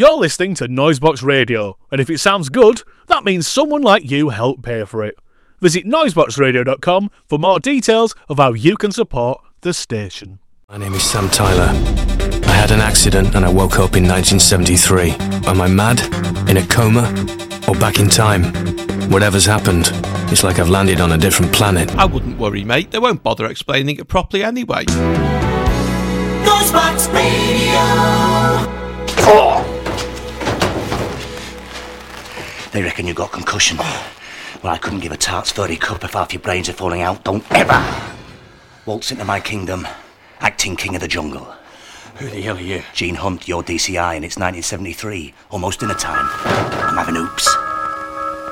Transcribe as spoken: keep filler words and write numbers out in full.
You're listening to Noisebox Radio, and if it sounds good, that means someone like you helped pay for it. Visit noisebox radio dot com for more details of how you can support the station. My name is Sam Tyler. I had an accident and I woke up in nineteen seventy-three. Am I mad? In a coma? Or back in time? Whatever's happened, it's like I've landed on a different planet. I wouldn't worry, mate. They won't bother explaining it properly anyway. Noisebox Radio. Oh. They reckon you got concussion. Well, I couldn't give a tart's thirty cup if half your brains are falling out. Don't ever waltz into my kingdom, acting king of the jungle. Who the hell are you? Gene Hunt, your D C I, and it's nineteen seventy-three. Almost dinner time. I'm having oops.